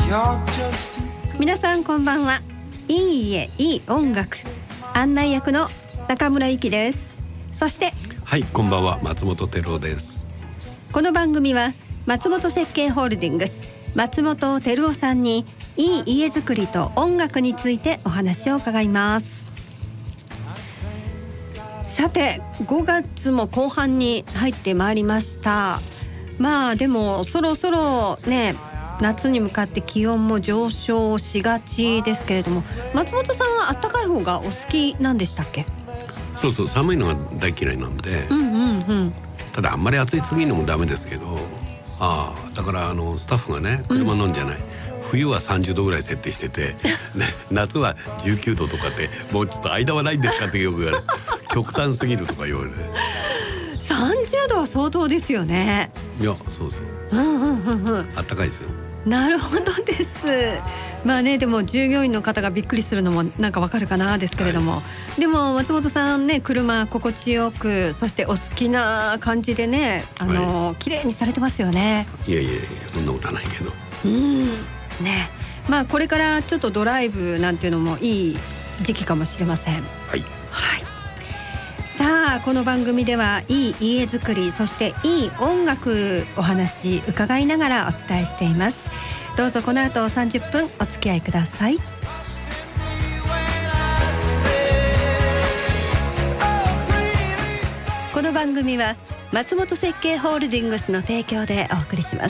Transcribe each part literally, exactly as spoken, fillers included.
皆さんこんばんは。いい家いい音楽案内役の中村ゆきです。そしてはい、こんばんは、松本照夫です。 この番組は松本設計ホールディングス松本照夫さんにいい家づくりと音楽についてお話を伺います。さてごがつも後半に入ってまいりました。まあでもそろそろね、夏に向かって気温も上昇しがちですけれども、松本さんは暖かい方がお好きなんでしたっけ？ そうそう、寒いのが大嫌いなんで、 うんうんうん、 ただあんまり暑いすぎるのもダメですけど、ああだからあのスタッフがね、車飲んじゃない、うん、冬はさんじゅうどぐらい設定してて、ね、夏はじゅうきゅうどとかってもうちょっと間はないんですかってよく言われる極端すぎるとか言われるさんじゅうどは相当ですよね。 いやそうそう、 うんうんうんうん、 あったかいですよ。 なるほどです。まあね、でも従業員の方がびっくりするのもなんかわかるかなですけれども、はい、でも松本さんね、車心地よく、そしてお好きな感じでね、あの、はい、綺麗にされてますよね。 いやいやいや、そんなことはないけど、 うんね、まあこれからちょっとドライブなんていうのもいい時期かもしれません。 はい、 はい。さあこの番組ではいい家づくり、そしていい音楽お話伺いながらお伝えしています。どうぞこの後さんじゅっぷんお付き合いください。この番組は松本設計ホールディングスの提供でお送りします。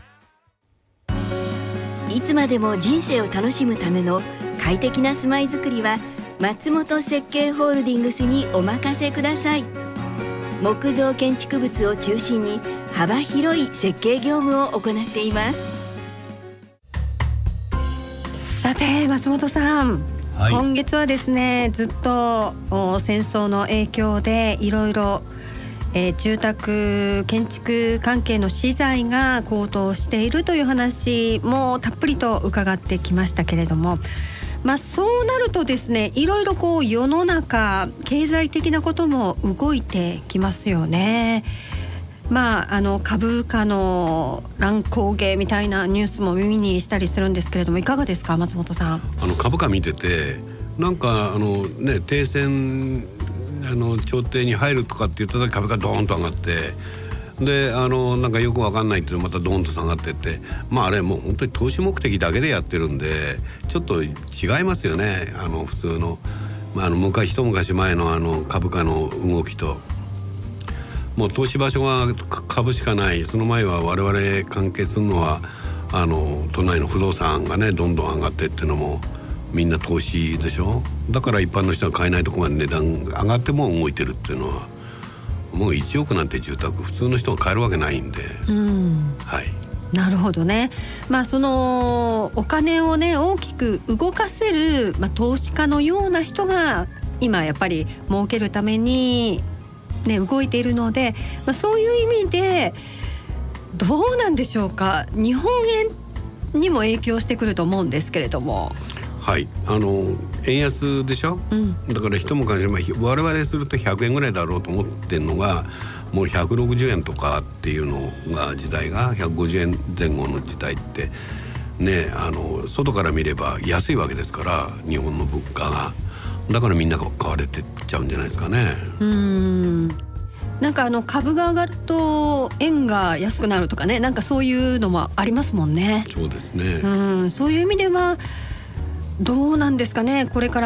いつまでも人生を楽しむための快適な住まいづくりは松本設計ホールディングスにお任せください。木造建築物を中心に幅広い設計業務を行っています。 さて松本さん、はい、今月はですね、ずっと戦争の影響でいろいろえー、住宅建築関係の資材が高騰しているという話もたっぷりと伺ってきましたけれども、まあ、そうなるとですね、いろいろこう世の中経済的なことも動いてきますよね。まあ、あの株価の乱高下みたいなニュースも耳にしたりするんですけれども、いかがですか松本さん。 あの株価見ててなんかあの、ね、停戦あの調停に入るとかって言った時株がドーンと上がって、であのなんかよく分かんないっていうのまたドーンと下がってって、まああれもう本当に投資目的だけでやってるんでちょっと違いますよね。あの普通の、まあ、あの昔一昔前のあの株価の動きと、もう投資場所が株しかない。その前は我々関係するのはあの都内の不動産がねどんどん上がってっていうのもみんな投資でしょ。だから一般の人が買えないところまで値段上がっても動いてるっていうのは、もういちおくなんて住宅普通の人が買えるわけないんで、うん、はい、 なるほどね。まあそのお金をね大きく動かせる、まあ、投資家のような人が今やっぱり儲けるためにね動いているので、まあ、そういう意味でどうなんでしょうか。日本円にも影響してくると思うんですけれども。 はい、あの円安でしょ、うん、だから一昔前我々するとひゃくえんぐらいだろうと思ってるのがもうひゃくろくじゅうえんとかっていうのが時代がひゃくごじゅうえんぜん後の時代ってね、あの外から見れば安いわけですから、日本の物価がだからみんなが買われてっちゃうんじゃないですかね。 うーん、なんかあの株が上がると円が安くなるとかね、なんかそういうのもありますもんね。 そうですね、 うん、そういう意味ではどうなんですかね。これから